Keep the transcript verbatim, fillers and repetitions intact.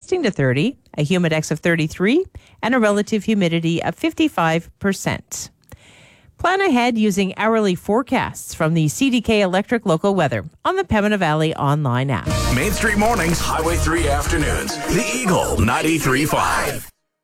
gusting to thirty, a humidex of thirty-three, and a relative humidity of fifty-five percent. Plan ahead using hourly forecasts from the C D K Electric Local Weather on the Pembina Valley online app. Main Street Mornings, Highway three Afternoons. The Eagle ninety-three point five.